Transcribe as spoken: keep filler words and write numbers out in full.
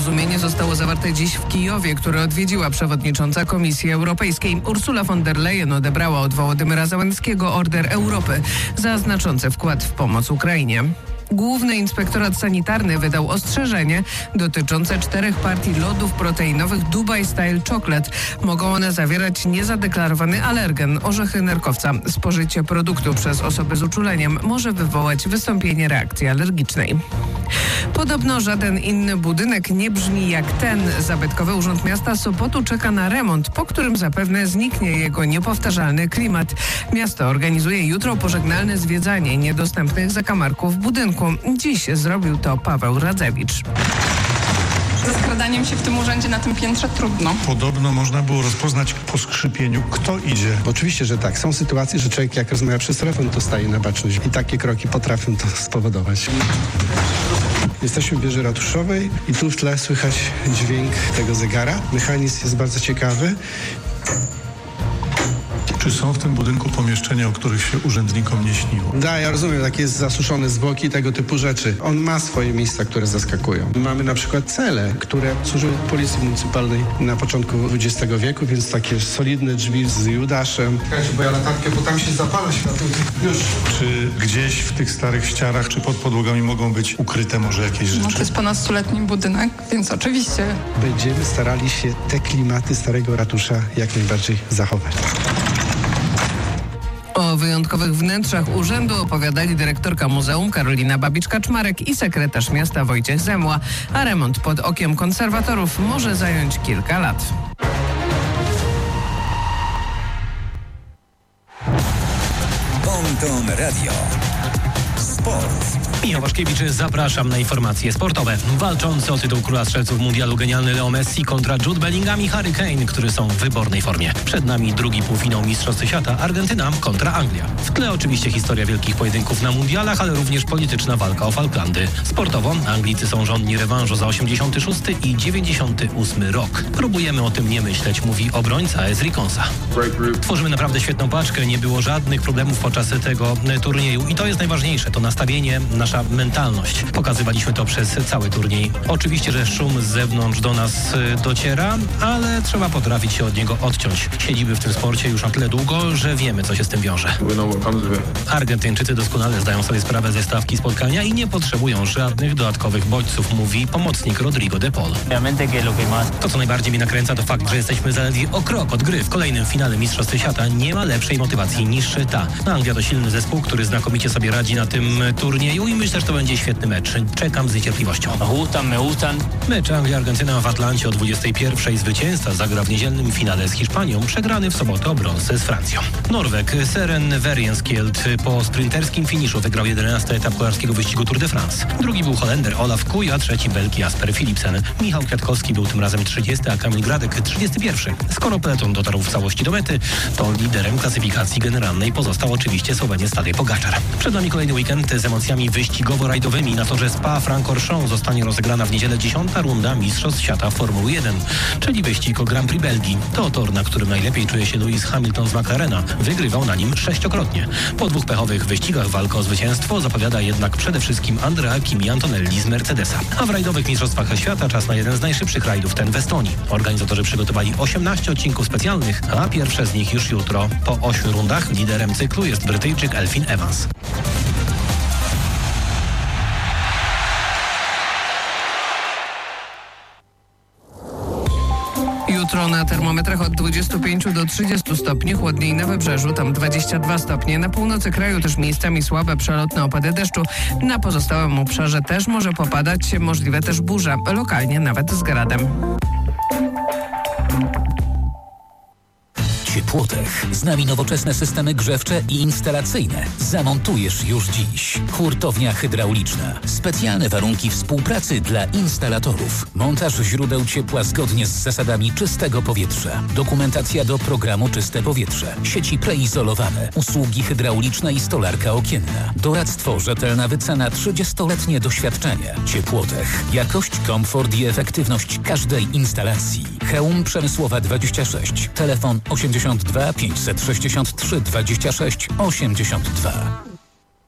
Porozumienie zostało zawarte dziś w Kijowie, które odwiedziła przewodnicząca Komisji Europejskiej. Ursula von der Leyen odebrała od Wołodymyra Zełenskiego Order Europy za znaczący wkład w pomoc Ukrainie. Główny Inspektorat Sanitarny wydał ostrzeżenie dotyczące czterech partii lodów proteinowych Dubai Style Chocolate. Mogą one zawierać niezadeklarowany alergen, orzechy nerkowca. Spożycie produktu przez osoby z uczuleniem może wywołać wystąpienie reakcji alergicznej. Podobno żaden inny budynek nie brzmi jak ten. Zabytkowy Urząd Miasta Sopotu czeka na remont, po którym zapewne zniknie jego niepowtarzalny klimat. Miasto organizuje jutro pożegnalne zwiedzanie niedostępnych zakamarków budynku. Dziś zrobił to Paweł Radzewicz. Ze skradaniem się w tym urzędzie na tym piętrze trudno. Podobno można było rozpoznać po skrzypieniu, kto idzie. Oczywiście, że tak. Są sytuacje, że człowiek jak rozmawia przez telefon, to staje na baczność. I takie kroki potrafią to spowodować. Jesteśmy w wieży ratuszowej i tu w tle słychać dźwięk tego zegara. Mechanizm jest bardzo ciekawy. Czy są w tym budynku pomieszczenia, o których się urzędnikom nie śniło? Da, ja rozumiem, tak jest zasuszone zwłoki, tego typu rzeczy. On ma swoje miejsca, które zaskakują. Mamy na przykład cele, które służyły policji municypalnej na początku dwudziestego wieku, więc takie solidne drzwi z Judaszem. Słuchajcie, bo ja latarkę, bo tam się zapala światło. Już. Czy gdzieś w tych starych ścianach, czy pod podłogami mogą być ukryte może jakieś rzeczy? No, to jest ponadstuletni budynek, więc oczywiście. Będziemy starali się te klimaty starego ratusza jak najbardziej zachować. O wyjątkowych wnętrzach urzędu opowiadali dyrektorka muzeum Karolina Babiczka-Czmarek i sekretarz miasta Wojciech Zemła, a remont pod okiem konserwatorów może zająć kilka lat. Bonton Radio. Sport. Michał Waszkiewicz, zapraszam na informacje sportowe. Walczący o tytuł króla strzelców mundialu genialny Leo Messi kontra Jude Bellingham i Harry Kane, którzy są w wybornej formie. Przed nami drugi półfinał Mistrzostw Świata, Argentyna kontra Anglia. W tle oczywiście historia wielkich pojedynków na mundialach, ale również polityczna walka o Falklandy. Sportowo Anglicy są żądni rewanżu za osiemdziesiąty szósty i dziewięćdziesiąty ósmy rok. Próbujemy o tym nie myśleć, mówi obrońca A S Riconsa. Tworzymy naprawdę świetną paczkę, nie było żadnych problemów podczas tego turnieju i to jest najważniejsze, to nastawienie, nasza mentalność. Pokazywaliśmy to przez cały turniej. Oczywiście, że szum z zewnątrz do nas dociera, ale trzeba potrafić się od niego odciąć. Siedzimy w tym sporcie już na tyle długo, że wiemy, co się z tym wiąże. Argentyńczycy doskonale zdają sobie sprawę ze stawki spotkania i nie potrzebują żadnych dodatkowych bodźców, mówi pomocnik Rodrigo de Paul. To, co najbardziej mnie nakręca, to fakt, że jesteśmy zaledwie o krok od gry w kolejnym finale Mistrzostw Świata. Nie ma lepszej motywacji niż ta. Anglia to silny zespół, który znakomicie sobie radzi na tym turnieju i myślę, że to będzie świetny mecz. Czekam z niecierpliwością. Mecz Anglia-Argentyna w Atlancie o dwudziestej pierwszej. Zwycięzca zagra w niedzielnym finale z Hiszpanią, przegrany w sobotę o brąz z Francją. Norweg Søren Verjenskield po sprinterskim finiszu wygrał jedenasty etap kolarskiego wyścigu Tour de France. Drugi był Holender Olaf Kuj, a trzeci Belgi Jasper Philipsen. Michał Kwiatkowski był tym razem trzydziesty, a Kamil Gradek trzydziesty pierwszy. Skoro peleton dotarł w całości do mety, to liderem klasyfikacji generalnej pozostał oczywiście Słoweniec Tadej Pogaczar. Przed nami kolejny weekend z emocjami wyścigowo-rajdowymi. Na torze Spa-Francorchamps zostanie rozegrana w niedzielę dziesiąta runda Mistrzostw Świata Formuły jeden, czyli wyścig o Grand Prix Belgii. To tor, na którym najlepiej czuje się Lewis Hamilton z McLarena. Wygrywał na nim sześciokrotnie. Po dwóch pechowych wyścigach walkę o zwycięstwo zapowiada jednak przede wszystkim Andrea Kimi Antonelli z Mercedesa. A w rajdowych Mistrzostwach Świata czas na jeden z najszybszych rajdów, ten w Estonii. Organizatorzy przygotowali osiemnaście odcinków specjalnych, a pierwsze z nich już jutro. Po ośmiu rundach liderem cyklu jest Brytyjczyk Elfyn Evans. Jutro na termometrach od dwudziestu pięciu do trzydziestu stopni, chłodniej na wybrzeżu, tam dwadzieścia dwa stopnie. Na północy kraju też miejscami słabe, przelotne opady deszczu. Na pozostałym obszarze też może popadać, możliwe też burza, lokalnie nawet z gradem. Ciepłotech. Z nami nowoczesne systemy grzewcze i instalacyjne. Zamontujesz już dziś. Hurtownia hydrauliczna. Specjalne warunki współpracy dla instalatorów. Montaż źródeł ciepła zgodnie z zasadami czystego powietrza. Dokumentacja do programu Czyste Powietrze. Sieci preizolowane. Usługi hydrauliczne i stolarka okienna. Doradztwo, rzetelna wycena, trzydziestoletnie doświadczenie. Ciepłotech. Jakość, komfort i efektywność każdej instalacji. Chełm Przemysłowa dwadzieścia sześć. Telefon osiemdziesiąt dwa pięćset sześćdziesiąt trzy dwadzieścia sześć osiemdziesiąt dwa.